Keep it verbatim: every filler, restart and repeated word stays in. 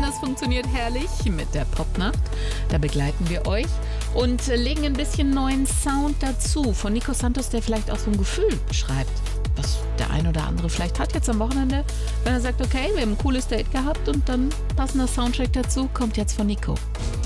das funktioniert herrlich mit der Popnacht. Da begleiten wir euch und legen ein bisschen neuen Sound dazu von Nico Santos, der vielleicht auch so ein Gefühl beschreibt, was der ein oder andere vielleicht hat jetzt am Wochenende, wenn er sagt, okay, wir haben ein cooles Date gehabt und dann passender Soundtrack dazu kommt jetzt von Nico.